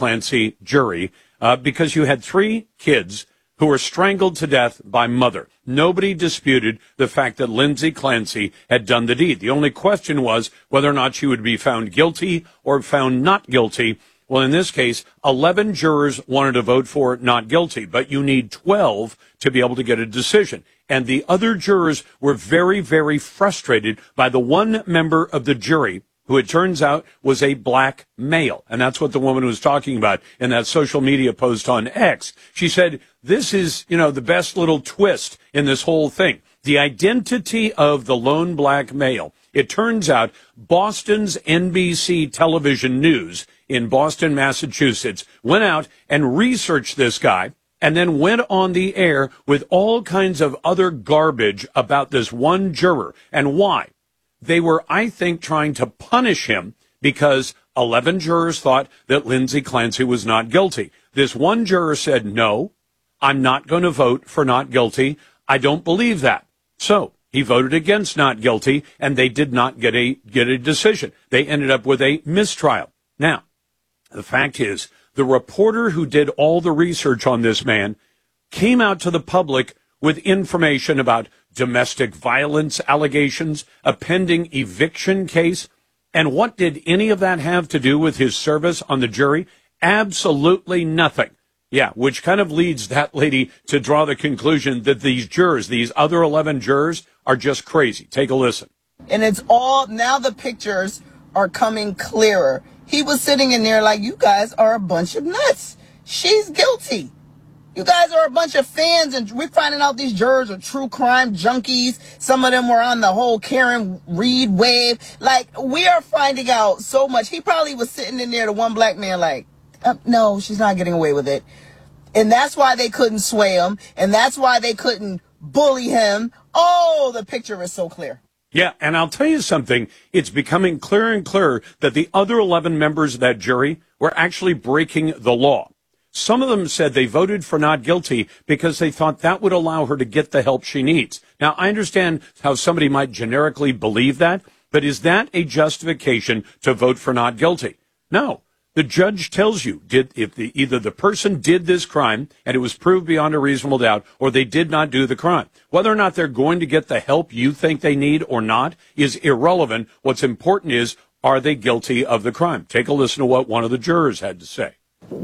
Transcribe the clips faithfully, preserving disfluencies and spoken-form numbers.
Clancy jury uh, because you had three kids who were strangled to death by mother. Nobody disputed the fact that Lindsay Clancy had done the deed. The only question was whether or not she would be found guilty or found not guilty. Well, in this case, eleven jurors wanted to vote for not guilty, but you need twelve to be able to get a decision. And the other jurors were very, very frustrated by the one member of the jury who it turns out was a black male. And that's what the woman was talking about in that social media post on X. She said, this is, you know, the best little twist in this whole thing. The identity of the lone black male. It turns out Boston's N B C television news in Boston, Massachusetts, went out and researched this guy and then went on the air with all kinds of other garbage about this one juror. And why? They were, I think, trying to punish him because eleven jurors thought that Lindsay Clancy was not guilty. This one juror said, no, I'm not going to vote for not guilty. I don't believe that. So he voted against not guilty, and they did not get a get a decision. They ended up with a mistrial. Now, the fact is, the reporter who did all the research on this man came out to the public with information about domestic violence allegations, a pending eviction case. And what did any of that have to do with his service on the jury? Absolutely nothing. Yeah, which kind of leads that lady to draw the conclusion that these jurors, these other eleven jurors, are just crazy. Take a listen. And it's all, now the pictures are coming clearer. He was sitting in there like, you guys are a bunch of nuts. She's guilty. You guys are a bunch of fans, and we're finding out these jurors are true crime junkies. Some of them were on the whole Karen Reed wave. Like, we are finding out so much. He probably was sitting in there, the one black man, like, uh, no, she's not getting away with it. And that's why they couldn't sway him, and that's why they couldn't bully him. Oh, the picture is so clear. Yeah, and I'll tell you something. It's becoming clearer and clearer that the other eleven members of that jury were actually breaking the law. Some of them said they voted for not guilty because they thought that would allow her to get the help she needs. Now, I understand how somebody might generically believe that, but is that a justification to vote for not guilty? No. The judge tells you did if the, either the person did this crime and it was proved beyond a reasonable doubt, or they did not do the crime. Whether or not they're going to get the help you think they need or not is irrelevant. What's important is, are they guilty of the crime? Take a listen to what one of the jurors had to say.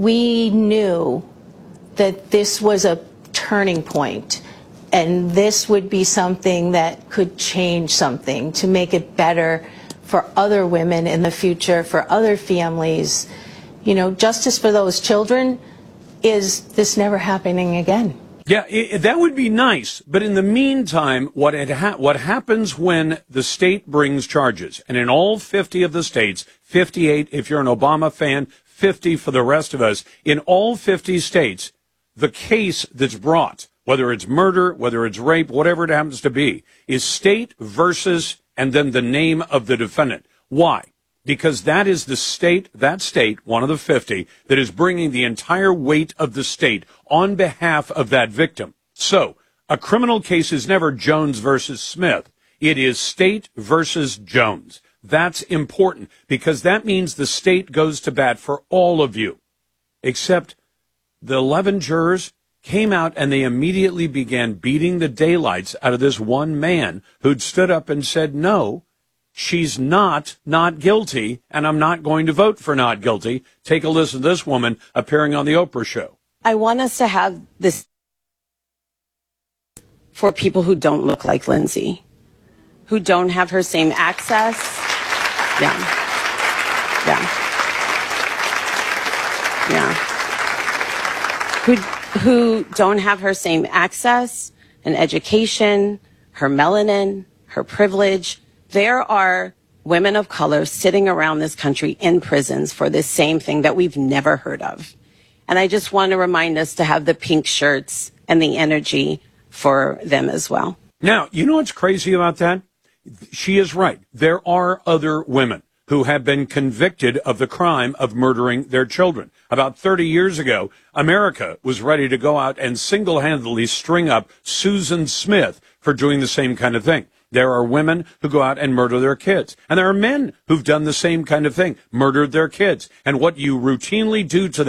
We knew that this was a turning point, and this would be something that could change something to make it better for other women in the future, for other families. You know, justice for those children. Is this never happening again? Yeah, it, that would be nice. But in the meantime, what it ha- what happens when the state brings charges, and in all fifty of the states, fifty-eight if you're an Obama fan, fifty for the rest of us, in all fifty states, the case that's brought, whether it's murder, whether it's rape, whatever it happens to be, is state versus and then the name of the defendant. Why? Because that is the state, that state, one of the fifty, that is bringing the entire weight of the state on behalf of that victim. So, a criminal case is never Jones versus Smith. It is state versus Jones. That's important because that means the state goes to bat for all of you. Except the eleven jurors came out and they immediately began beating the daylights out of this one man who'd stood up and said, no, she's not not guilty, and I'm not going to vote for not guilty. Take a listen to this woman appearing on the Oprah show. I want us to have this for people who don't look like Lindsay, who don't have her same access. Yeah. Yeah. Yeah. Who, who don't have her same access and education, her melanin, her privilege. There are women of color sitting around this country in prisons for this same thing that we've never heard of. And I just want to remind us to have the pink shirts and the energy for them as well. Now, you know what's crazy about that? She is right. There are other women who have been convicted of the crime of murdering their children. About thirty years ago, America was ready to go out and single-handedly string up Susan Smith for doing the same kind of thing. There are women who go out and murder their kids. And there are men who've done the same kind of thing, murdered their kids. And what you routinely do to them